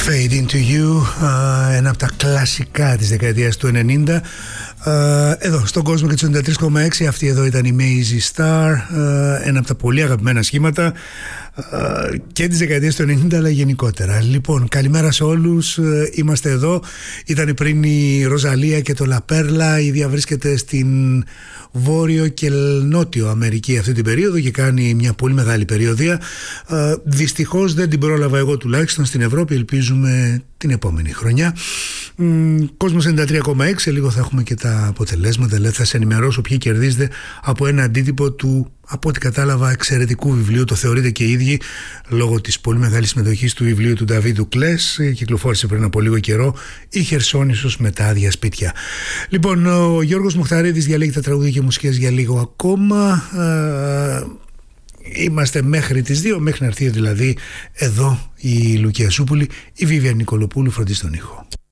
Fade Into You, ένα από τα κλασικά της δεκαετίας του 90. Εδώ στον κόσμο και του 93,6. Αυτή εδώ ήταν η Maisie Star, ένα από τα πολύ αγαπημένα σχήματα και της δεκαετίας του 90, αλλά γενικότερα. Λοιπόν, καλημέρα σε όλους. Είμαστε εδώ. Ήταν πριν η Ροζαλία και το Λαπέρλα. Η ίδια βρίσκεται στην Βόρειο και Νότιο Αμερική αυτή την περίοδο και κάνει μια πολύ μεγάλη περιοδία. Δυστυχώς δεν την πρόλαβα εγώ, τουλάχιστον στην Ευρώπη. Ελπίζουμε την επόμενη χρονιά. Κόσμος 93,6. Σε λίγο θα έχουμε και τα αποτελέσματα. Δηλαδή θα σε ενημερώσω ποιοι κερδίζετε από ένα αντίτυπο του, από ό,τι κατάλαβα, εξαιρετικού βιβλίου. Το θεωρείτε και οι ίδιοι λόγω της πολύ μεγάλης συμμετοχής του βιβλίου του Νταβίδου Κλές. Κυκλοφόρησε πριν από λίγο καιρό, η Χερσόνησος με τα άδεια σπίτια. Λοιπόν, ο Γιώργος Μουχταρίδης διαλέγει τα τραγούδια και μουσικές για λίγο ακόμα. Είμαστε μέχρι τις 2, μέχρι να έρθει δηλαδή εδώ η Λουκία Σούπουλη, η Βίβια Νικολοπούλου φροντίζει τον ήχο.